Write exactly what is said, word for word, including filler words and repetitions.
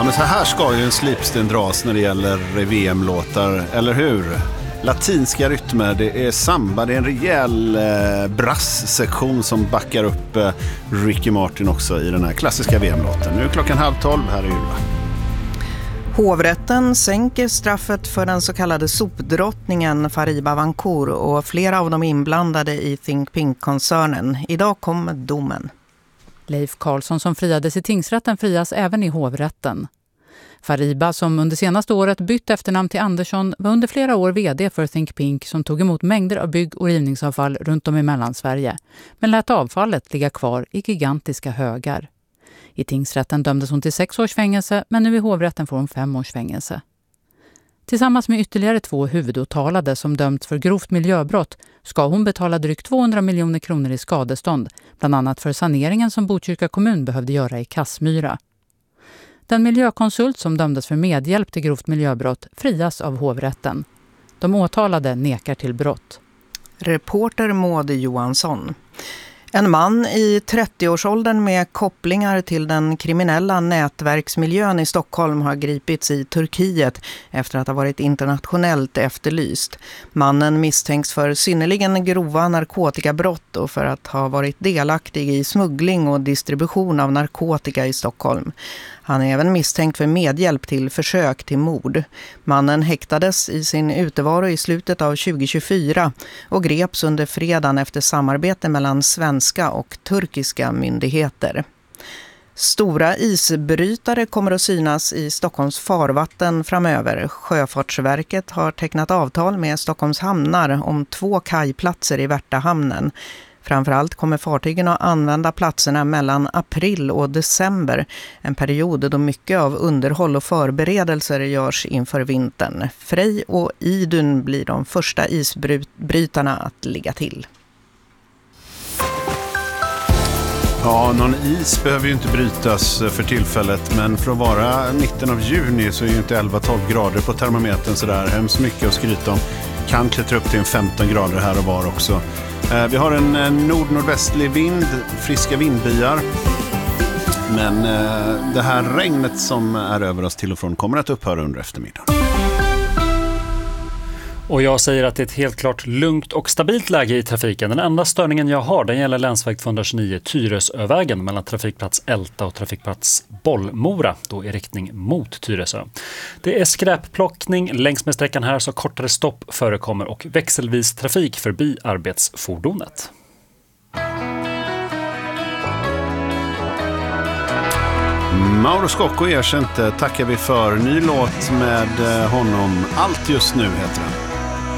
men så här ska ju en slipsten dras när det gäller V M-låtar, eller hur? Latinska rytmer, det är samba, det är en rejäl eh, brass-sektion som backar upp eh, Ricky Martin också i den här klassiska V M-låten. Nu är klockan halv tolv, här i Ylva. Hovrätten sänker straffet för den så kallade sopdrottningen Fariba Vancour och flera av de inblandade i Think Pink-koncernen. Idag kom domen. Leif Karlsson som friades i tingsrätten frias även i hovrätten. Fariba, som under senaste året bytt efternamn till Andersson, var under flera år vd för Think Pink som tog emot mängder av bygg- och rivningsavfall runt om i Mellansverige, men lät avfallet ligga kvar i gigantiska högar. I tingsrätten dömdes hon till sex års fängelse, men nu i hovrätten får hon fem års fängelse. Tillsammans med ytterligare två huvudåtalade som dömts för grovt miljöbrott ska hon betala drygt tvåhundra miljoner kronor i skadestånd, bland annat för saneringen som Botkyrka kommun behövde göra i Kassmyra. Den miljökonsult som dömdes för medhjälp till grovt miljöbrott frias av hovrätten. De åtalade nekar till brott. Reporter Maud Johansson. En man i trettioårsåldern med kopplingar till den kriminella nätverksmiljön i Stockholm har gripits i Turkiet efter att ha varit internationellt efterlyst. Mannen misstänks för synnerligen grova narkotikabrott och för att ha varit delaktig i smuggling och distribution av narkotika i Stockholm. Han är även misstänkt för medhjälp till försök till mord. Mannen häktades i sin utevaro i slutet av tjugohundratjugofyra och greps under fredagen efter samarbete mellan svenska och turkiska myndigheter. Stora isbrytare kommer att synas i Stockholms farvatten framöver. Sjöfartsverket har tecknat avtal med Stockholms hamnar om två kajplatser i Värtahamnen. Framförallt kommer fartygen att använda platserna mellan april och december, en period då mycket av underhåll och förberedelser görs inför vintern. Frej och Idun blir de första isbrytarna att ligga till. Ja, någon is behöver ju inte brytas för tillfället, men för att vara mitten av juni så är ju inte elva till tolv grader på termometern så där hemskt mycket att skryta om. Kan klättra upp till en femton grader här och var också. Vi har en nord-nordvästlig vind, friska vindbyar. Men det här regnet som är över oss till och från kommer att upphöra under eftermiddagen. Och jag säger att det är ett helt klart lugnt och stabilt läge i trafiken. Den enda störningen jag har, den gäller länsväg tvåhundratjugonio Tyresövägen mellan trafikplats Älta och trafikplats Bollmora, då i riktning mot Tyresö. Det är skräpplockning längs med sträckan här så kortare stopp förekommer och växelvis trafik förbi arbetsfordonet. Mauro Scocco erkänt tackar vi för. Ny låt med honom. Allt just nu heter den.